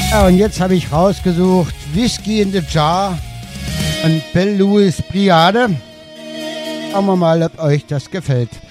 Ja, und jetzt habe ich rausgesucht Whiskey in the Jar und Bill Lewis Brigade. Schauen wir mal, ob euch das gefällt.